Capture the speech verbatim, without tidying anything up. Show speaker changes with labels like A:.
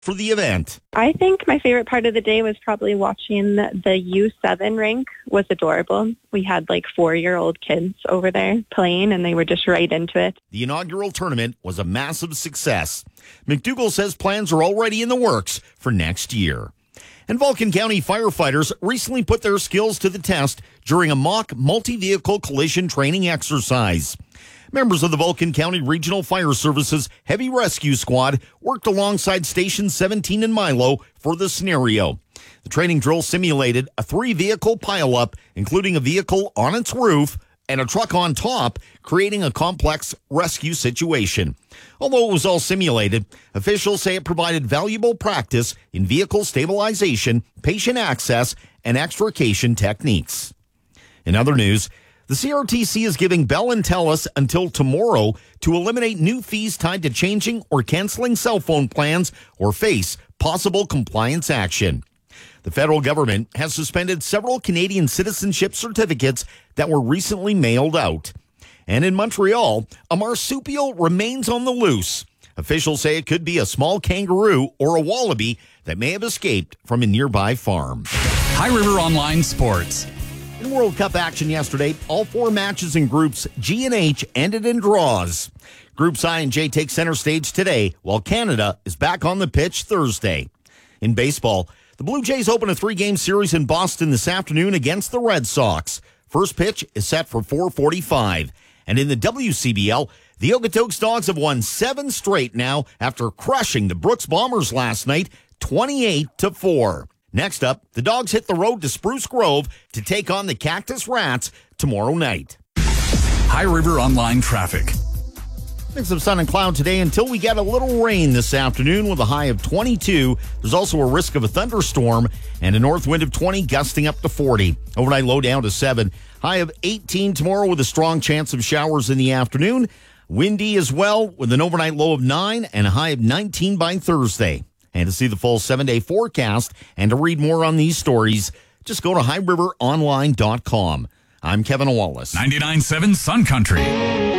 A: for the event.
B: I think my favorite part of the day was probably watching the U seven rink. Was adorable. We had like four-year-old kids over there playing, and they were just right into it.
A: The inaugural tournament was a massive success. McDougall says plans are already in the works for next year. And Vulcan County firefighters recently put their skills to the test during a mock multi-vehicle collision training exercise. Members of the Vulcan County Regional Fire Service's Heavy Rescue Squad worked alongside Station seventeen in Milo for the scenario. The training drill simulated a three-vehicle pileup, including a vehicle on its roof and a truck on top, creating a complex rescue situation. Although it was all simulated, officials say it provided valuable practice in vehicle stabilization, patient access, and extrication techniques. In other news, the C R T C is giving Bell and Telus until tomorrow to eliminate new fees tied to changing or canceling cell phone plans or face possible compliance action. The federal government has suspended several Canadian citizenship certificates that were recently mailed out. And in Montreal, a marsupial remains on the loose. Officials say it could be a small kangaroo or a wallaby that may have escaped from a nearby farm.
C: High River Online Sports.
A: In World Cup action yesterday, all four matches in Groups G and H ended in draws. Groups I and J take center stage today, while Canada is back on the pitch Thursday. In baseball, the Blue Jays open a three-game series in Boston this afternoon against the Red Sox. First pitch is set for four forty-five. And in the W C B L, the Okotoks Dogs have won seven straight now after crushing the Brooks Bombers last night, twenty-eight to four. Next up, the Dogs hit the road to Spruce Grove to take on the Cactus Rats tomorrow night.
C: High River Online Traffic.
A: Mix of sun and cloud today until we get a little rain this afternoon with a high of twenty-two. There's also a risk of a thunderstorm and a north wind of twenty gusting up to forty. Overnight low down to seven. High of eighteen tomorrow with a strong chance of showers in the afternoon. Windy as well with an overnight low of nine and a high of nineteen by Thursday. And to see the full seven-day forecast and to read more on these stories, just go to high river online dot com. I'm Kevin Wallace.
C: ninety-nine point seven Sun Country.